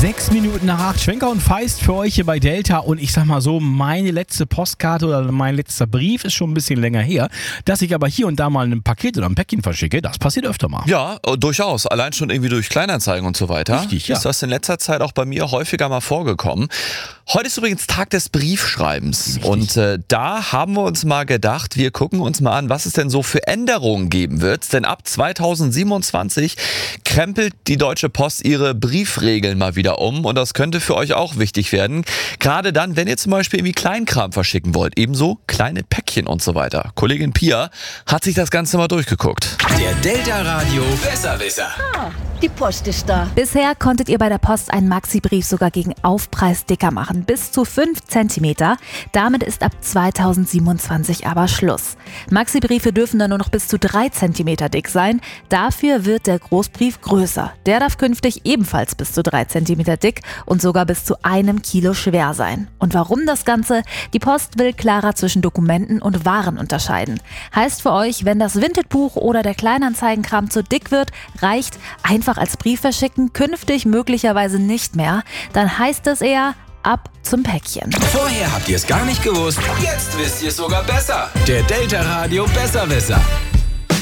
6 Minuten nach 8, Schwenker und Feist für euch hier bei Delta. Und ich sag mal so, meine letzte Postkarte oder mein letzter Brief ist schon ein bisschen länger her. Dass ich aber hier und da mal ein Paket oder ein Päckchen verschicke, das passiert öfter mal. Ja, durchaus. Allein schon irgendwie durch Kleinanzeigen und so weiter. Richtig, ja. Ist das in letzter Zeit auch bei mir häufiger mal vorgekommen. Heute ist übrigens Tag des Briefschreibens. Richtig. Und da haben wir uns mal gedacht, wir gucken uns mal an, was es denn so für Änderungen geben wird. Denn ab 2027 krempelt die Deutsche Post ihre Briefregeln mal wieder um. Und das könnte für euch auch wichtig werden. Gerade dann, wenn ihr zum Beispiel irgendwie Kleinkram verschicken wollt. Ebenso kleine Päckchen und so weiter. Kollegin Pia hat sich das Ganze mal durchgeguckt. Der Delta Radio Besserwisser. Die Post ist da. Bisher konntet ihr bei der Post einen Maxi-Brief sogar gegen Aufpreis dicker machen, bis zu 5 cm. Damit ist ab 2027 aber Schluss. Maxi-Briefe dürfen dann nur noch bis zu 3 cm dick sein. Dafür wird der Großbrief größer. Der darf künftig ebenfalls bis zu 3 cm dick und sogar bis zu 1 Kilo schwer sein. Und warum das Ganze? Die Post will klarer zwischen Dokumenten und Waren unterscheiden. Heißt für euch, wenn das Vinted-Buch oder der Kleinanzeigenkram zu dick wird, reicht einfach als Brief verschicken, künftig möglicherweise nicht mehr. Dann heißt es eher ab zum Päckchen. Vorher habt ihr es gar nicht gewusst, jetzt wisst ihr es sogar besser. Der Delta Radio Besserwisser.